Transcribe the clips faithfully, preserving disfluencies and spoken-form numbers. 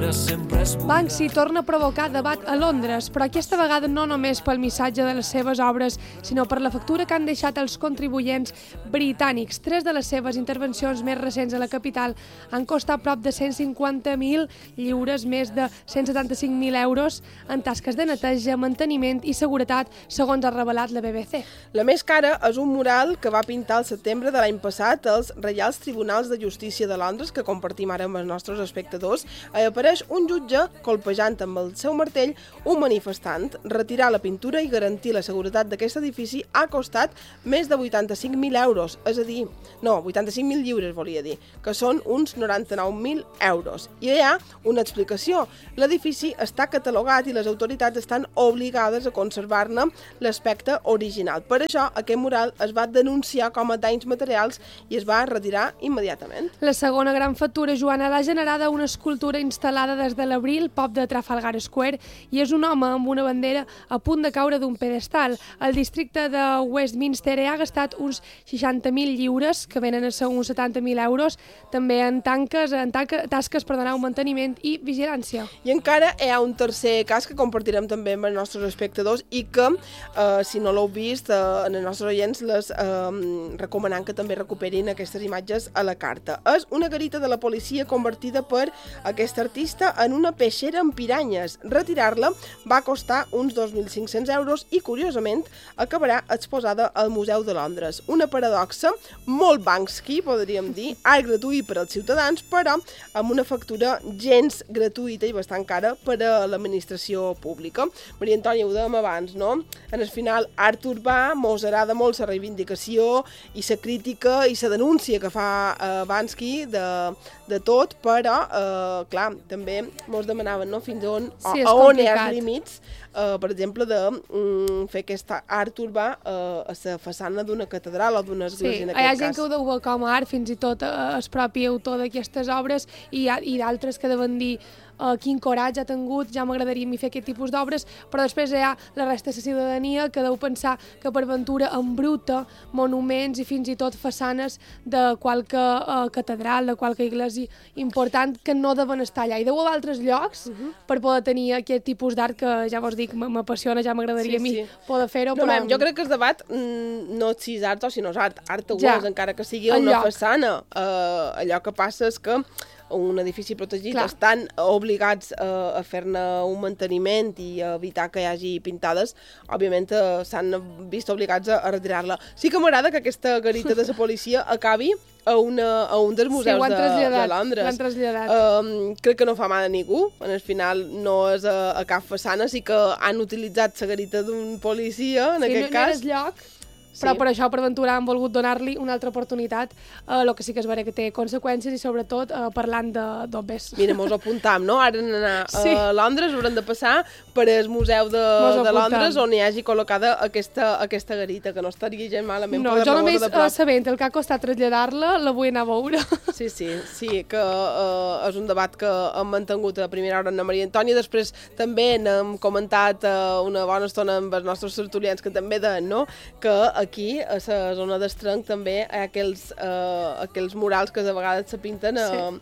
Banksy torna a provocar debat a Londres, però aquesta vegada no només pel missatge de les seves obres, sinó per la factura que han deixat els contribuents britànics. Tres de les seves intervencions més recents a la capital han costat prop de cent cinquanta mil lliures, més de cent setanta-cinc mil euros en tasques de neteja, manteniment i seguretat, segons ha revelat la B B C. La més cara és un mural que va pintar al setembre de l'any passat als Reials Tribunals de Justícia de Londres, que compartim ara amb els nostres espectadors. Hi apareix un jutge colpejant amb el seu martell un manifestant. Retirar la pintura i garantir la seguretat d'aquest edifici ha costat més de vuitanta-cinc mil euros, és a dir, no, vuitanta-cinc mil lliures volia dir, que són uns noranta-nou mil euros. I hi ha una explicació. L'edifici està catalogat i les autoritats estan obligades a conservar-ne l'aspecte original. Per això, aquest mural es va denunciar com a danys materials i es va retirar immediatament. La segona gran factura, Joana, l'ha generada una escultura instal·lada des de l'abril, pop de Trafalgar Square, i és un home amb una bandera a punt de caure d'un pedestal. El districte de Westminster ha gastat uns seixanta mil lliures, que venen a ser uns setanta mil euros, també en, tanques, en tanca, tasques per donar un manteniment i vigilància. I encara hi ha un tercer cas que compartirem també amb els nostres espectadors i que, eh, si no l'heu vist, eh, en els nostres oients les eh, recomanant que també recuperin aquestes imatges a la carta. És una garita de la policia convertida per aquest artista en una peixera amb piranyes. Retirar-la va costar uns dos mil cinc-cents euros i, curiosament, acabarà exposada al Museu de Londres. Una paradoxa molt Banksy, podríem dir, art gratuït per als ciutadans, però amb una factura gens gratuïta i bastant cara per a l'administració pública. Maria Antònia, ho dèiem abans, no? En el final, art urbà, mos agrada molt la reivindicació i la crítica i la denúncia que fa eh, Banksy de, de tot, però, eh, clar, també mos demanaven, no?, fins on, sí, a on hi ha els límits, eh, per exemple, de mm, fer aquest art urbà eh, a la façana d'una catedral o d'una església, sí, en aquest cas. Sí, hi ha gent cas. que ho deu veure com a art, fins i tot eh, el propi autor d'aquestes obres, i, i d'altres que deuen dir Uh, quin coratge ha tingut, ja m'agradaria a mi fer aquest tipus d'obres, però després hi ha la resta de la ciutadania que deu pensar que per ventura embruta monuments i fins i tot façanes de qualque uh, catedral, de qualque església important que no deuen estar allà. I deu haver altres llocs uh -huh. per poder tenir aquest tipus d'art que, ja vos dic, m'apassiona, ja m'agradaria sí, a mi sí. poder fer-ho. No, però... mem, jo crec que el debat mm, no és si és art o si no és art, art ho ja. és, encara que sigui una lloc. façana. Uh, allò que passa és que un edifici protegit Clar. estan obligats uh, a fer-ne un manteniment i a evitar que hi hagi pintades, òbviament uh, s'han vist obligats a, a retirar-la. Sí que m'agrada que aquesta garita de la policia acabi a, una, a un dels museus sí, de, de Londres. L'han traslladat. Um, crec que no fa mal a ningú, en el final no és a, a cap façana, sí que han utilitzat la garita d'un policia, en sí, aquest no, cas. Sí, no lloc. Però sí. per això, per aventurar, han volgut donar-li una altra oportunitat, el eh, que sí que es veurà que té conseqüències i, sobretot, eh, parlant d'obres. Mira, mos apuntam, no? Ara en anar sí. a Londres haurem de passar per el Museu de, de Londres on hi hagi col·locada aquesta, aquesta garita, que no estaria gens malament no, poder-la veure de prop. No, jo només sabent el que ha costat traslladar-la, la vull anar a veure. Sí, sí, sí, que uh, és un debat que hem mantingut a primera hora amb la Maria Antònia, després també n'hem comentat uh, una bona estona amb els nostres tertulians que també deien, no?, que aquí, a la zona d'Estrenc, també hi ha aquells, uh, aquells murals que de vegades se pinten a, sí.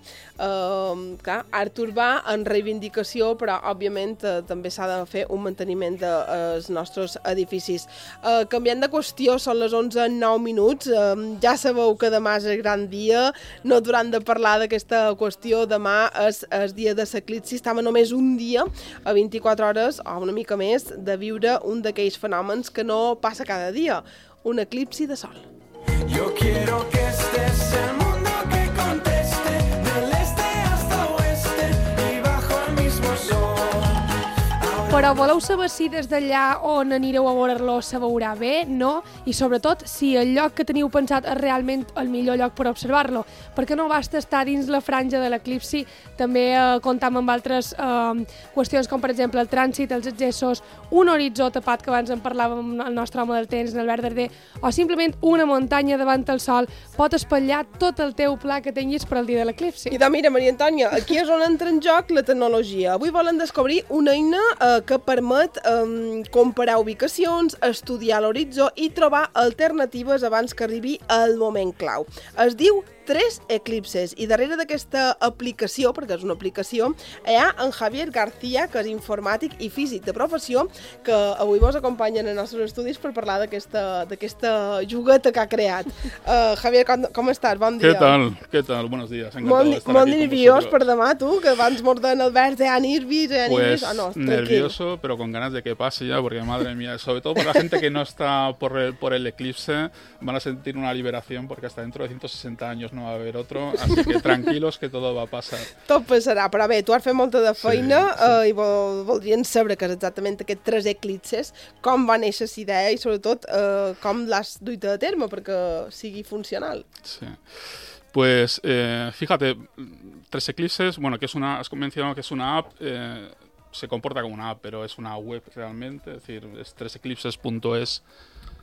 uh, clar, art urbà en reivindicació, però òbviament uh, també s'ha de fer un manteniment dels uh, nostres edificis. Uh, canviant de qüestió, són les onze i nou minuts, uh, ja sabeu que demà és el gran dia, no hauran de parlar d'aquesta qüestió, demà és el dia de l'eclipsi, estava només un dia, a vint-i-quatre hores, o una mica més, de viure un d'aquells fenòmens que no passa cada dia, un eclipsi de sol. Yo quiero que estés el mundo que conteste del este hasta oeste y bajo el mismo sol. Però voleu saber si des d'allà on anireu a veure-lo se veurà bé, no? I sobretot si el lloc que teniu pensat és realment el millor lloc per observar-lo, perquè no basta estar dins la franja de l'eclipsi, també eh, comptam amb altres eh, qüestions com per exemple el trànsit, els accessos, un horitzó tapat que abans en parlàvem amb el nostre home del temps, en Albert Darder, o simplement una muntanya davant el sol pot espatllar tot el teu pla que tinguis per al dia de l'eclipsi. I doncs mira, Maria Antònia, aquí és on entra en joc la tecnologia. Avui volen descobrir una eina eh, que permet eh, comparar ubicacions, estudiar l'horitzó i trobar alternatives abans que arribi el moment clau. Es diu Tres Eclipses. I darrere d'aquesta aplicació, perquè és una aplicació, hi ha en Javier García, que és informàtic i físic de professió, que avui vos acompanyen en els nostres estudis per parlar d'aquesta jugueta que ha creat. Uh, Javier, com, com estàs? Bon dia. ¿Qué tal? ¿Qué tal? Buenos días. Encantado Molt, de estar molt aquí nerviós con per demà, tu, que abans morden Albert, eh, nervis, eh, Pues nervis. Ah, no, nervioso, pero con ganas de que pase ya, porque madre mía, sobre todo para la gente que no está por el, por el eclipse, van a sentir una liberación, porque hasta dentro de ciento sesenta años no va a haber otro, así que tranquilos que todo va a pasar. Tot passarà, però bé, tu has fet molta de feina sí, sí. Eh, i vol, voldrien saber què és exactament aquest Tres Eclipses, com va néixer aquesta idea i sobretot eh, com l'has duit a terme perquè sigui funcional. Sí. Pues eh, fíjate, Tres Eclipses, bueno, que es una, has mencionado que es una app, eh, se comporta como una app, pero es una web realmente, es decir, es tres eclipses punto es